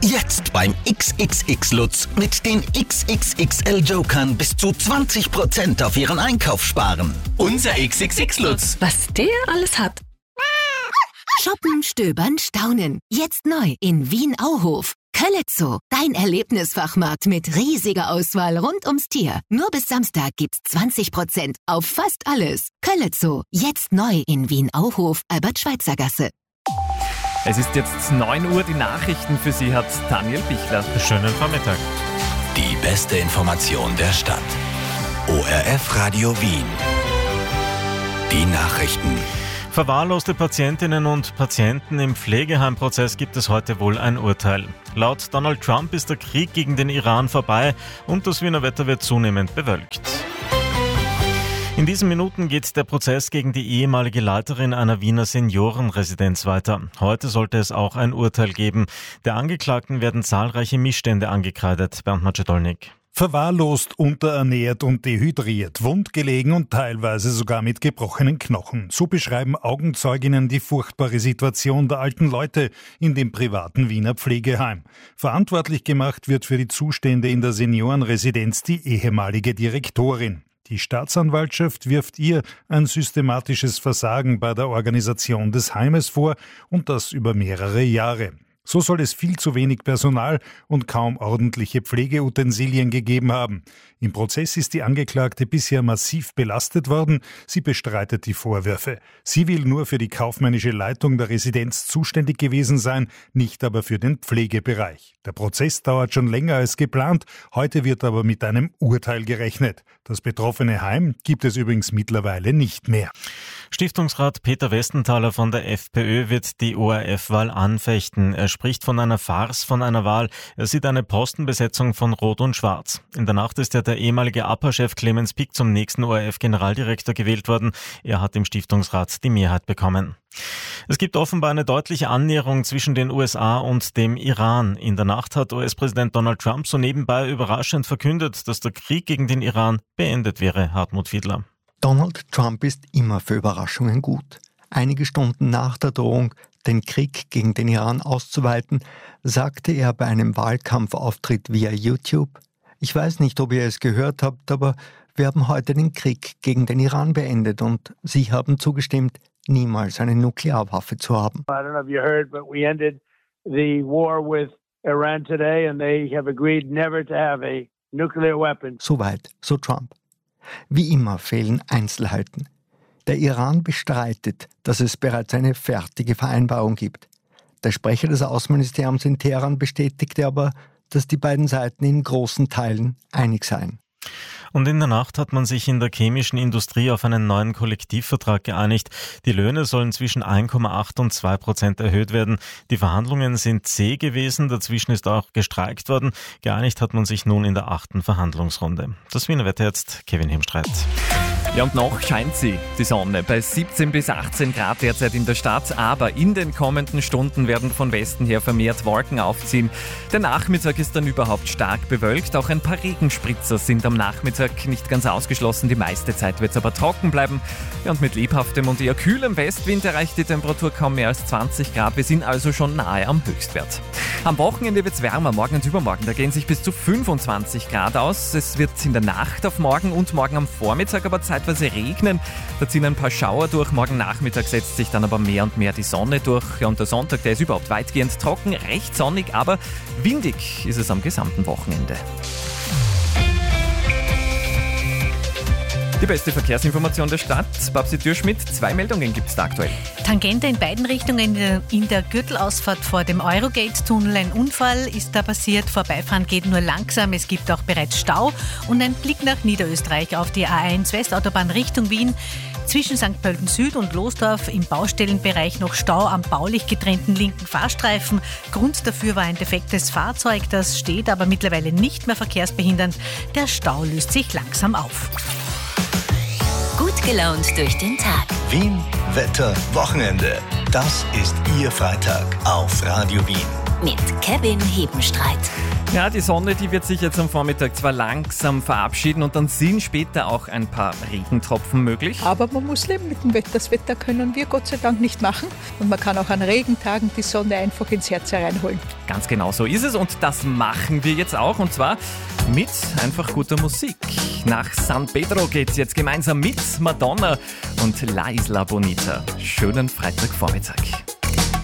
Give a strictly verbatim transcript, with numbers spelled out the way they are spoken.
Jetzt beim X X X Lutz mit den X X X L Jokern bis zu zwanzig Prozent auf Ihren Einkauf sparen. Unser X X X Lutz. Was der alles hat. Shoppen, stöbern, staunen. Jetzt neu in Wien-Auhof. Köllezoo, dein Erlebnisfachmarkt mit riesiger Auswahl rund ums Tier. Nur bis Samstag gibt's zwanzig Prozent auf fast alles. Köllezoo, jetzt neu in Wien-Auhof, Albert-Schweitzer-Gasse. Es ist jetzt neun Uhr, die Nachrichten für Sie hat Daniel Bichler. Schönen Vormittag. Die beste Information der Stadt. O R F Radio Wien. Die Nachrichten. Verwahrloste Patientinnen und Patienten im Pflegeheimprozess gibt es heute wohl ein Urteil. Laut Donald Trump ist der Krieg gegen den Iran vorbei und das Wiener Wetter wird zunehmend bewölkt. In diesen Minuten geht der Prozess gegen die ehemalige Leiterin einer Wiener Seniorenresidenz weiter. Heute sollte es auch ein Urteil geben. Der Angeklagten werden zahlreiche Missstände angekreidet. Bernd Macedolnik. Verwahrlost, unterernährt und dehydriert, wundgelegen und teilweise sogar mit gebrochenen Knochen. So beschreiben Augenzeuginnen die furchtbare Situation der alten Leute in dem privaten Wiener Pflegeheim. Verantwortlich gemacht wird für die Zustände in der Seniorenresidenz die ehemalige Direktorin. Die Staatsanwaltschaft wirft ihr ein systematisches Versagen bei der Organisation des Heimes vor und das über mehrere Jahre. So soll es viel zu wenig Personal und kaum ordentliche Pflegeutensilien gegeben haben. Im Prozess ist die Angeklagte bisher massiv belastet worden. Sie bestreitet die Vorwürfe. Sie will nur für die kaufmännische Leitung der Residenz zuständig gewesen sein, nicht aber für den Pflegebereich. Der Prozess dauert schon länger als geplant. Heute wird aber mit einem Urteil gerechnet. Das betroffene Heim gibt es übrigens mittlerweile nicht mehr. Stiftungsrat Peter Westenthaler von der FPÖ wird die O R F-Wahl anfechten. Er spricht von einer Farce, von einer Wahl. Er sieht eine Postenbesetzung von Rot und Schwarz. In der Nacht ist ja der ehemalige A P A-Chef Clemens Pick zum nächsten O R F-Generaldirektor gewählt worden. Er hat im Stiftungsrat die Mehrheit bekommen. Es gibt offenbar eine deutliche Annäherung zwischen den U S A und dem Iran. In der Nacht hat U S-Präsident Donald Trump so nebenbei überraschend verkündet, dass der Krieg gegen den Iran beendet wäre. Hartmut Fiedler. Donald Trump ist immer für Überraschungen gut. Einige Stunden nach der Drohung, den Krieg gegen den Iran auszuweiten, sagte er bei einem Wahlkampfauftritt via YouTube: Ich weiß nicht, ob ihr es gehört habt, aber wir haben heute den Krieg gegen den Iran beendet und Sie haben zugestimmt, niemals eine Nuklearwaffe zu haben. I don't know if you heard, but we ended the war with Iran today and they have agreed never to have a nuclear weapon. Soweit, so Trump. Wie immer fehlen Einzelheiten. Der Iran bestreitet, dass es bereits eine fertige Vereinbarung gibt. Der Sprecher des Außenministeriums in Teheran bestätigte aber, dass die beiden Seiten in großen Teilen einig seien. Und in der Nacht hat man sich in der chemischen Industrie auf einen neuen Kollektivvertrag geeinigt. Die Löhne sollen zwischen eins Komma acht und zwei Prozent erhöht werden. Die Verhandlungen sind zäh gewesen, dazwischen ist auch gestreikt worden. Geeinigt hat man sich nun in der achten Verhandlungsrunde. Das Wiener Wetter jetzt, Kevin Hemstreit. Ja, und noch scheint sie, die Sonne, bei siebzehn bis achtzehn Grad derzeit in der Stadt. Aber in den kommenden Stunden werden von Westen her vermehrt Wolken aufziehen. Der Nachmittag ist dann überhaupt stark bewölkt. Auch ein paar Regenspritzer sind am Nachmittag nicht ganz ausgeschlossen. Die meiste Zeit wird es aber trocken bleiben. Ja, und mit lebhaftem und eher kühlem Westwind erreicht die Temperatur kaum mehr als zwanzig Grad. Wir sind also schon nahe am Höchstwert. Am Wochenende wird es wärmer, morgen und übermorgen. Da gehen sich bis zu fünfundzwanzig Grad aus. Es wird in der Nacht auf morgen und morgen am Vormittag aber zeitweise regnen. Da ziehen ein paar Schauer durch. Morgen Nachmittag setzt sich dann aber mehr und mehr die Sonne durch. Ja, und der Sonntag, der ist überhaupt weitgehend trocken, recht sonnig, aber windig ist es am gesamten Wochenende. Die beste Verkehrsinformation der Stadt. Babsi Dürschmidt, zwei Meldungen gibt es da aktuell. Tangente in beiden Richtungen in der Gürtelausfahrt vor dem Eurogate-Tunnel. Ein Unfall ist da passiert. Vorbeifahren geht nur langsam. Es gibt auch bereits Stau. Und ein Blick nach Niederösterreich auf die A eins Westautobahn Richtung Wien. Zwischen Sankt Pölten Süd und Losdorf im Baustellenbereich noch Stau am baulich getrennten linken Fahrstreifen. Grund dafür war ein defektes Fahrzeug. Das steht aber mittlerweile nicht mehr verkehrsbehindernd. Der Stau löst sich langsam auf. Gut gelaunt durch den Tag. Wien, Wetter, Wochenende. Das ist Ihr Freitag auf Radio Wien. mit Kevin Hebenstreit. Ja, die Sonne, die wird sich jetzt am Vormittag zwar langsam verabschieden und dann sind später auch ein paar Regentropfen möglich. Aber man muss leben mit dem Wetter. Das Wetter können wir Gott sei Dank nicht machen. Und man kann auch an Regentagen die Sonne einfach ins Herz hereinholen. Ganz genau so ist es und das machen wir jetzt auch und zwar mit einfach guter Musik. Nach San Pedro geht's jetzt gemeinsam mit Madonna und La Isla Bonita. Schönen Freitagvormittag.